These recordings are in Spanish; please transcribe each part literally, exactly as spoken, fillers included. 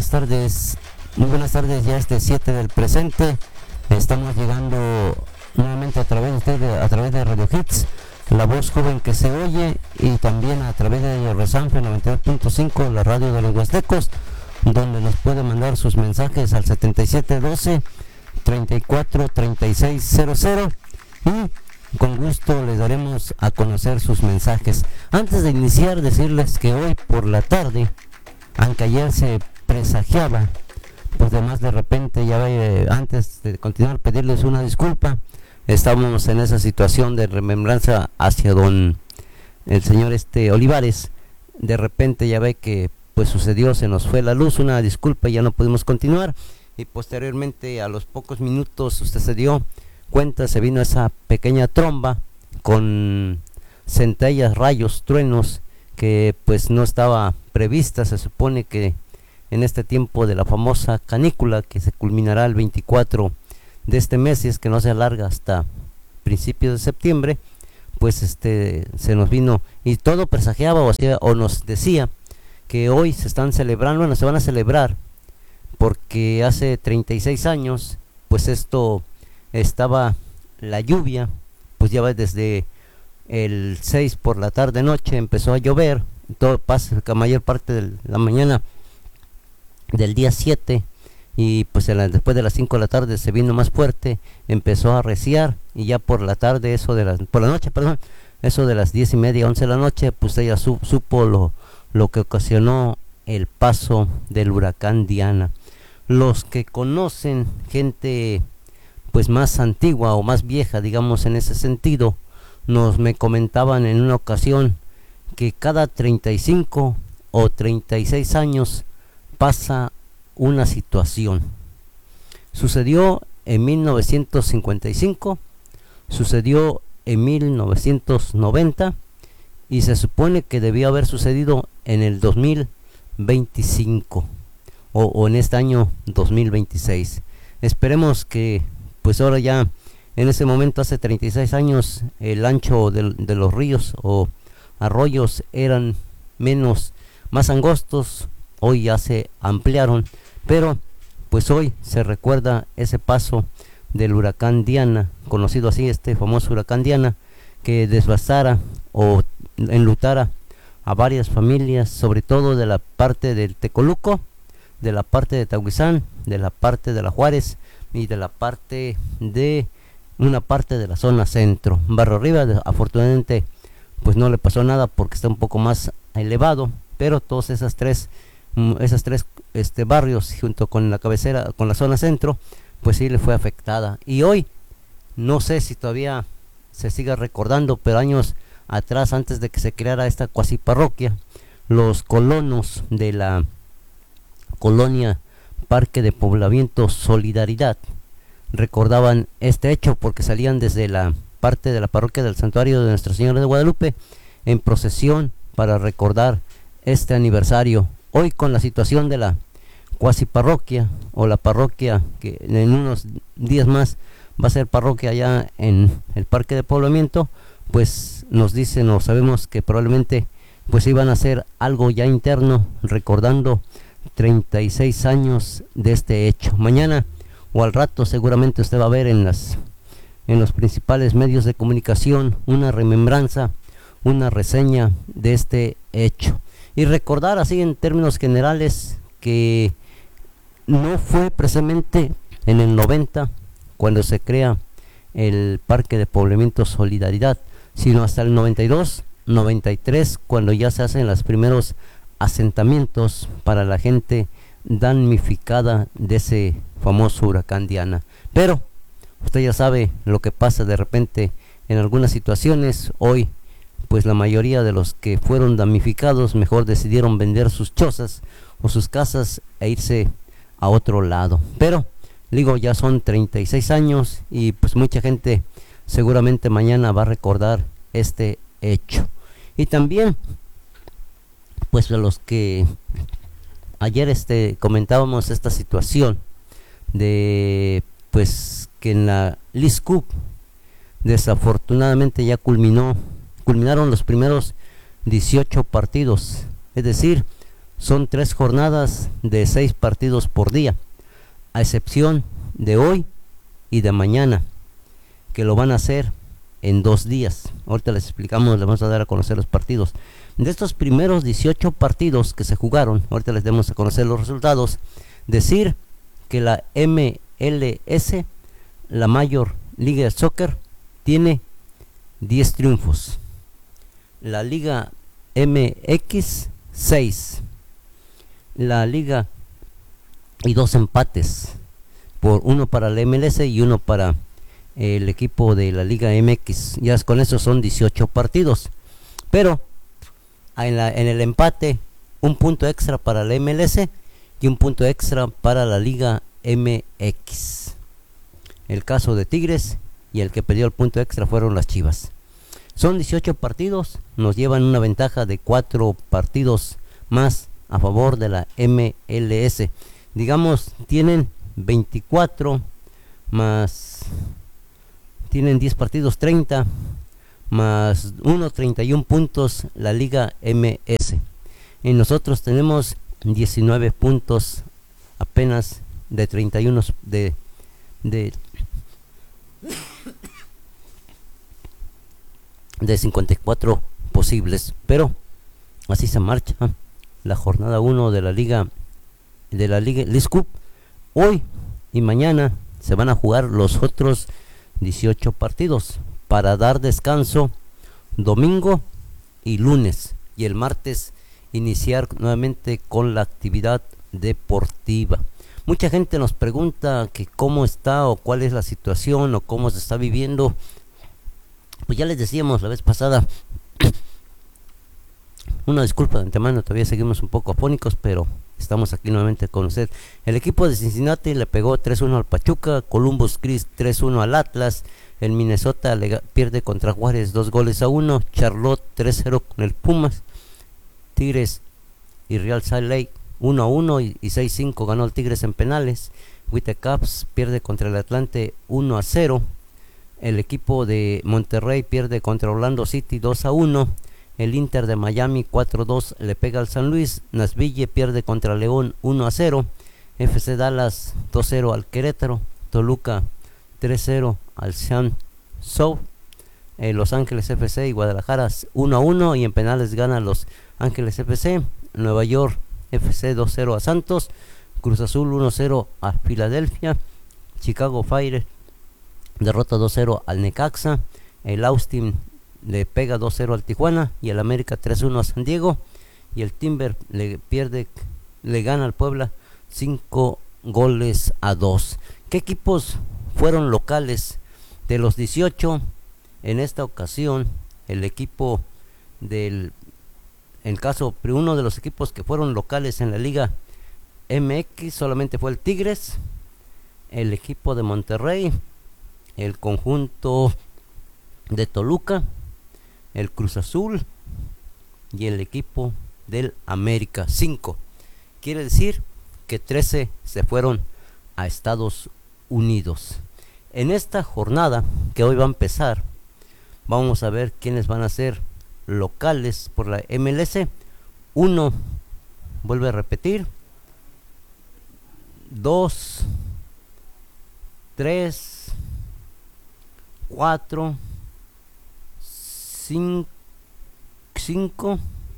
buenas tardes, muy buenas tardes, ya este siete del presente, estamos llegando nuevamente a través de usted, a través de Radio Hits, la voz joven que se oye, y también a través de Resanfe noventa y dos punto cinco, la radio de los huastecos, donde nos puede mandar sus mensajes al setenta y siete doce, treinta y cuatro treinta y seis cero cero, y con gusto les daremos a conocer sus mensajes. Antes de iniciar, decirles que hoy por la tarde, aunque ayer se presagiaba, pues además de repente, ya eh, antes de continuar, pedirles una disculpa. Estábamos en esa situación de remembranza hacia don el señor este Olivares. De repente ya ve que pues sucedió, se nos fue la luz, una disculpa, y ya no pudimos continuar. Y posteriormente, a los pocos minutos, usted se dio cuenta, se vino esa pequeña tromba con centellas, rayos, truenos, que pues no estaba prevista. Se supone que en este tiempo de la famosa canícula, que se culminará el veinticuatro de este mes, y es que no se alarga hasta principios de septiembre, pues este se nos vino, y todo presagiaba, o sea, o nos decía que hoy se están celebrando, bueno, se van a celebrar, porque hace treinta y seis años, pues esto estaba, la lluvia, pues ya va desde el seis por la tarde noche, empezó a llover, todo pasa la mayor parte de la mañana del día siete, y pues la, después de las cinco de la tarde se vino más fuerte, empezó a arreciar, y ya por la tarde, eso de las, por la noche, perdón, eso de las diez y media, once de la noche, pues ella su, supo lo, lo que ocasionó el paso del huracán Diana. Los que conocen, gente pues más antigua o más vieja, digamos, en ese sentido, nos me comentaban en una ocasión que cada treinta y cinco o treinta y seis años pasa una situación. Sucedió en mil novecientos cincuenta y cinco, sucedió en mil novecientos noventa, y se supone que debió haber sucedido en el dos mil veinticinco o, o en este año dos mil veintiséis. Esperemos que pues ahora ya, en ese momento hace treinta y seis años, el ancho de, de los ríos o arroyos eran menos, más angostos, hoy ya se ampliaron, pero pues hoy se recuerda ese paso del huracán Diana, conocido así, este famoso huracán Diana, que devastara o enlutara a varias familias, sobre todo de la parte del Tecoluco, de la parte de Tahuizán, de la parte de la Juárez y de la parte de una parte de la zona centro. Barrio Arriba, de, afortunadamente pues no le pasó nada porque está un poco más elevado, pero todos esas tres esas tres este barrios junto con la cabecera, con la zona centro, pues sí le fue afectada. Y hoy no sé si todavía se siga recordando, pero años atrás, antes de que se creara esta cuasi parroquia, los colonos de la colonia Parque de Poblamiento Solidaridad recordaban este hecho, porque salían desde la parte de la parroquia del Santuario de Nuestra Señora de Guadalupe en procesión para recordar este aniversario. Hoy, con la situación de la cuasi parroquia o la parroquia, que en unos días más va a ser parroquia allá en el Parque de Poblamiento, pues nos dicen o sabemos que probablemente pues iban a hacer algo ya interno recordando treinta y seis años de este hecho. Mañana o al rato seguramente usted va a ver en las en los principales medios de comunicación una remembranza, una reseña de este hecho, y recordar así en términos generales que no fue precisamente en el noventa cuando se crea el Parque de Poblamiento Solidaridad, sino hasta el noventa y dos, noventa y tres, cuando ya se hacen los primeros asentamientos para la gente damnificada de ese famoso huracán Diana. Pero usted ya sabe lo que pasa de repente en algunas situaciones. Hoy pues la mayoría de los que fueron damnificados mejor decidieron vender sus chozas o sus casas e irse a otro lado. Pero digo, ya son treinta y seis años, y pues mucha gente seguramente mañana va a recordar este hecho. Y también pues a los que ayer este comentábamos esta situación de pues que en la Leagues Cup desafortunadamente ya culminó culminaron los primeros dieciocho partidos, es decir, son tres jornadas de seis partidos por día, a excepción de hoy y de mañana, que lo van a hacer en dos días. Ahorita les explicamos, les vamos a dar a conocer los partidos. De estos primeros dieciocho partidos que se jugaron, ahorita les damos a conocer los resultados. Decir que la M L S, la Major League Soccer, tiene diez triunfos. La Liga M X, seis. La Liga y dos empates, por uno para la M L S y uno para el equipo de la Liga M X. Ya con eso son dieciocho partidos. Pero en, la, en el empate, un punto extra para la M L S y un punto extra para la Liga M X. El caso de Tigres, y el que perdió el punto extra fueron las Chivas. Son dieciocho partidos, nos llevan una ventaja de cuatro partidos más a favor de la M L S. Digamos, tienen veinticuatro más, tienen diez partidos, treinta más uno, treinta y uno puntos la Liga M S. Y nosotros tenemos diecinueve puntos apenas de treinta y uno de, de, de cincuenta y cuatro posibles, pero así se marcha la jornada uno de la liga de la Liga Leagues Cup. Hoy y mañana se van a jugar los otros dieciocho partidos para dar descanso domingo y lunes, y el martes iniciar nuevamente con la actividad deportiva. Mucha gente nos pregunta que cómo está o cuál es la situación o cómo se está viviendo. Pues ya les decíamos la vez pasada, una disculpa de antemano, todavía seguimos un poco afónicos, pero estamos aquí nuevamente con usted. El equipo de Cincinnati le pegó tres uno al Pachuca, Columbus Crew tres uno al Atlas, el Minnesota le pierde contra Juárez dos goles a uno, Charlotte tres cero con el Pumas, Tigres y Real Salt Lake uno a uno y, y seis cinco ganó el Tigres en penales. Whitecaps pierde contra el Atlante uno a cero, el equipo de Monterrey pierde contra Orlando City dos a uno, el Inter de Miami cuatro a dos le pega al San Luis, Nashville pierde contra León uno a cero, F C Dallas dos cero al Querétaro, Toluca tres cero al San South, eh, Los Ángeles F C y Guadalajara uno a uno, y en penales gana Los Ángeles F C, Nueva York F C dos cero a Santos, Cruz Azul uno cero a Filadelfia, Chicago Fire derrota dos cero al Necaxa, el Austin le pega dos cero al Tijuana y el América tres uno a San Diego, y el Timber le pierde, le gana al Puebla cinco goles a dos. ¿Qué equipos fueron locales de los dieciocho? En esta ocasión el equipo del, en caso, uno de los equipos que fueron locales en la Liga M X solamente fue el Tigres, el equipo de Monterrey, el conjunto de Toluca, el Cruz Azul y el equipo del América. Cinco. Quiere decir que trece se fueron a Estados Unidos. En esta jornada que hoy va a empezar, vamos a ver quiénes van a ser locales por la M L S. Uno, vuelve a repetir, dos, tres, cuatro, cinco,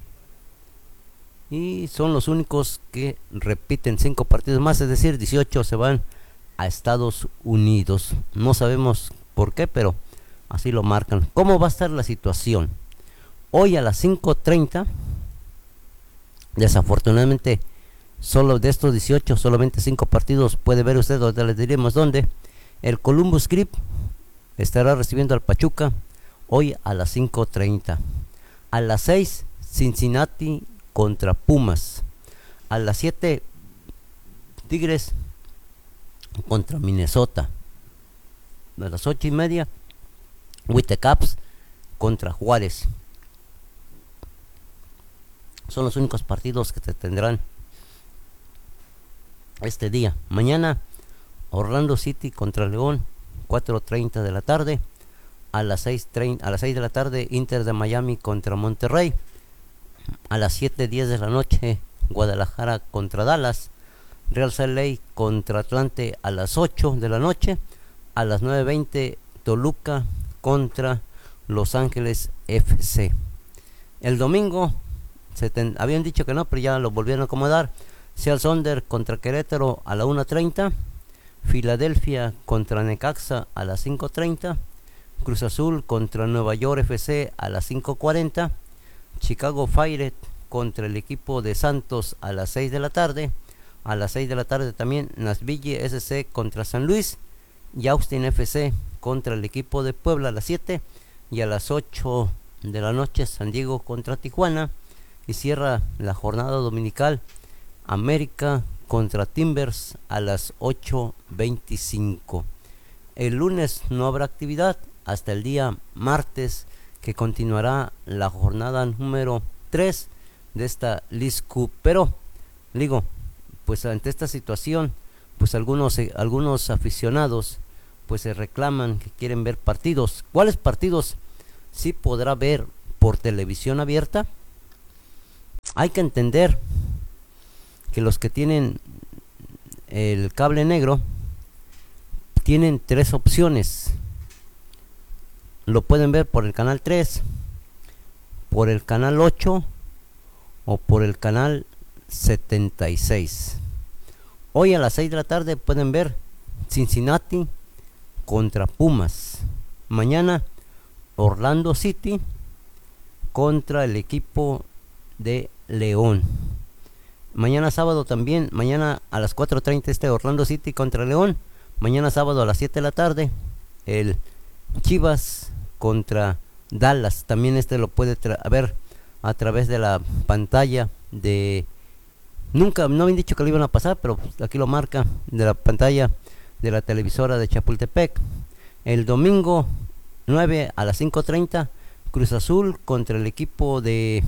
y son los únicos que repiten cinco partidos más, es decir, dieciocho se van a Estados Unidos. No sabemos por qué, pero así lo marcan. ¿Cómo va a estar la situación? Hoy a las cinco treinta, desafortunadamente, solo de estos dieciocho, solamente cinco partidos puede ver usted, donde les diremos dónde. El Columbus Crew estará recibiendo al Pachuca hoy a las cinco treinta. A las seis, Cincinnati contra Pumas. A las siete, Tigres contra Minnesota. A las ocho y media, Whitecaps contra Juárez. Son los únicos partidos que se tendrán este día. Mañana, Orlando City contra León, cuatro treinta de la tarde. A las seis treinta, a las seis de la tarde, Inter de Miami contra Monterrey. A las siete diez de la noche, Guadalajara contra Dallas, Real Salt Lake contra Atlante a las ocho de la noche, a las nueve veinte Toluca contra Los Ángeles F C. El domingo se ten, habían dicho que no, pero ya lo volvieron a acomodar. Seattle Sonder contra Querétaro a la una treinta, Filadelfia contra Necaxa a las cinco treinta, Cruz Azul contra Nueva York F C a las cinco cuarenta, Chicago Fire contra el equipo de Santos a las seis de la tarde, a las seis de la tarde también Nashville S C contra San Luis y Austin F C contra el equipo de Puebla a las siete, y a las ocho de la noche San Diego contra Tijuana, y cierra la jornada dominical América contra Timbers a las ocho veinticinco. El lunes no habrá actividad hasta el día martes, que continuará la jornada número tres de esta League Cup. Pero digo, pues ante esta situación, pues algunos eh, algunos aficionados pues se reclaman que quieren ver partidos. ¿Cuáles partidos sí podrá ver por televisión abierta? Hay que entender que los que tienen el cable negro tienen tres opciones. Lo pueden ver por el canal tres, por el canal ocho o por el canal setenta y seis. Hoy a las seis de la tarde pueden ver Cincinnati contra Pumas. Mañana Orlando City contra el equipo de León. Mañana sábado también, mañana a las cuatro treinta este Orlando City contra León. Mañana sábado a las siete de la tarde el Chivas contra Dallas. También este lo puede ver a través de la pantalla de... Nunca, no habían dicho que lo iban a pasar, pero aquí lo marca, de la pantalla de la televisora de Chapultepec. El domingo nueve a las cinco treinta Cruz Azul contra el equipo de...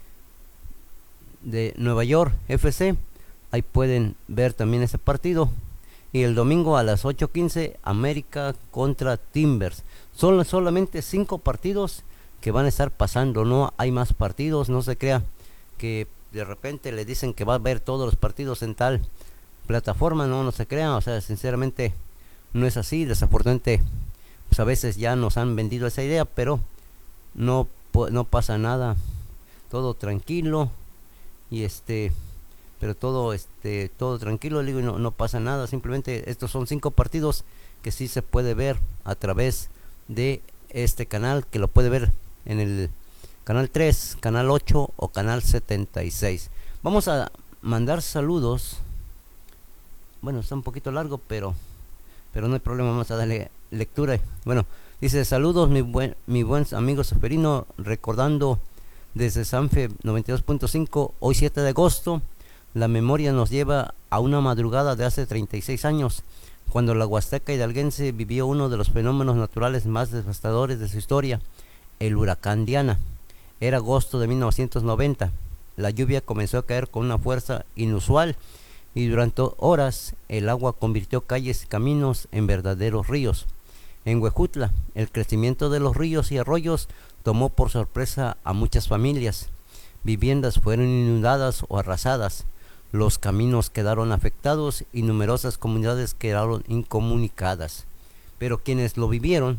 de Nueva York F C. Ahí pueden ver también ese partido. Y el domingo a las ocho quince América contra Timbers. Son solamente cinco partidos que van a estar pasando, no hay más partidos. No se crea que de repente le dicen que va a ver todos los partidos en tal plataforma. No, no se crea, o sea, sinceramente no es así. Desafortunadamente pues a veces ya nos han vendido esa idea, pero no, no pasa nada, todo tranquilo. Y este, pero todo este, todo tranquilo, digo, y no, no pasa nada. Simplemente estos son cinco partidos que sí se puede ver a través de este canal, que lo puede ver en el canal tres, canal ocho o canal setenta y seis. Vamos a mandar saludos. Bueno, está un poquito largo, pero pero no hay problema, vamos a darle lectura. Bueno, dice: saludos mi buen mi buen amigo Seferino, recordando desde Sanfe noventa y dos punto cinco, hoy siete de agosto, la memoria nos lleva a una madrugada de hace treinta y seis años, cuando la Huasteca hidalguense vivió uno de los fenómenos naturales más devastadores de su historia, el huracán Diana. Era agosto de mil novecientos noventa, la lluvia comenzó a caer con una fuerza inusual y durante horas el agua convirtió calles y caminos en verdaderos ríos. En Huejutla, el crecimiento de los ríos y arroyos tomó por sorpresa a muchas familias. Viviendas fueron inundadas o arrasadas, los caminos quedaron afectados y numerosas comunidades quedaron incomunicadas. Pero quienes lo vivieron,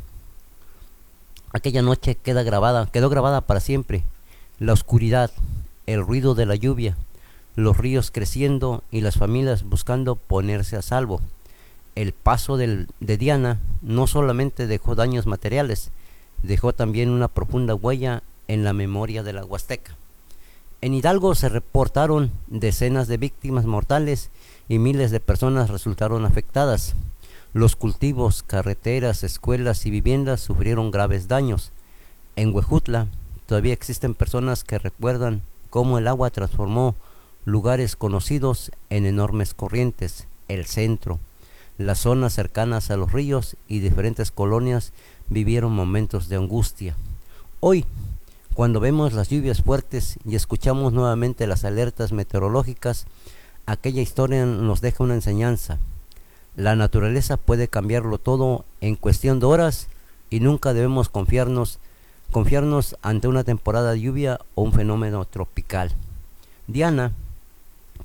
aquella noche queda grabada, quedó grabada para siempre. La oscuridad, el ruido de la lluvia, los ríos creciendo y las familias buscando ponerse a salvo. El paso del, de Diana no solamente dejó daños materiales, dejó también una profunda huella en la memoria de la Huasteca. En Hidalgo se reportaron decenas de víctimas mortales y miles de personas resultaron afectadas. Los cultivos, carreteras, escuelas y viviendas sufrieron graves daños. En Huejutla todavía existen personas que recuerdan cómo el agua transformó lugares conocidos en enormes corrientes. El centro, las zonas cercanas a los ríos y diferentes colonias vivieron momentos de angustia. Hoy, cuando vemos las lluvias fuertes y escuchamos nuevamente las alertas meteorológicas, aquella historia nos deja una enseñanza. La naturaleza puede cambiarlo todo en cuestión de horas y nunca debemos confiarnos, confiarnos ante una temporada de lluvia o un fenómeno tropical. Diana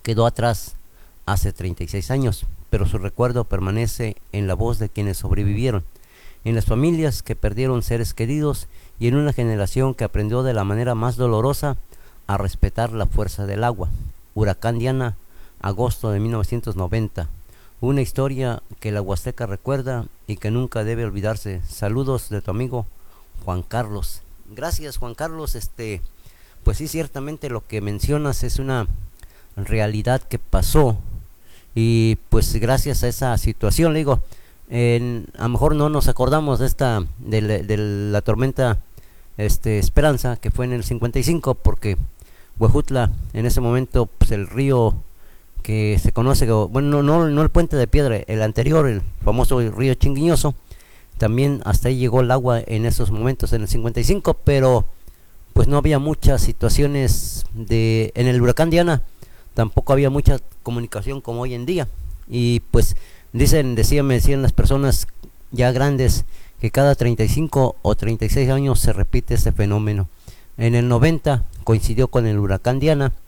quedó atrás hace treinta y seis años, pero su recuerdo permanece en la voz de quienes sobrevivieron, en las familias que perdieron seres queridos y en una generación que aprendió de la manera más dolorosa a respetar la fuerza del agua. Huracán Diana, agosto de mil novecientos noventa. Una historia que la Huasteca recuerda y que nunca debe olvidarse. Saludos de tu amigo Juan Carlos. Gracias, Juan Carlos. Este, pues sí, ciertamente lo que mencionas es una realidad que pasó, y pues gracias a esa situación, le digo, en, a lo mejor no nos acordamos de esta de, la- de la tormenta este Esperanza, que fue en el cincuenta y cinco, porque Huejutla en ese momento, pues el río que se conoce, como- bueno, no, no, no el Puente de Piedra, el anterior, el famoso río Chinguiñoso, también hasta ahí llegó el agua en esos momentos, en el cincuenta y cinco, pero pues no había muchas situaciones de, en el huracán Diana, tampoco había mucha comunicación como hoy en día, y pues dicen, decían, me decían las personas ya grandes, que cada treinta y cinco o treinta y seis años se repite este fenómeno. En el noventa coincidió con el huracán Diana,